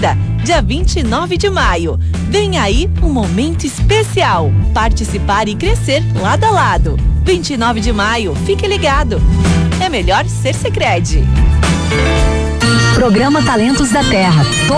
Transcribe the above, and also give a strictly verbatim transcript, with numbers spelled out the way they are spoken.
Vida, dia vinte e nove de maio. Vem aí um momento especial. Participar e crescer lado a lado. vinte e nove de maio, fique ligado. É melhor ser Sicredi. Programa Talentos da Terra.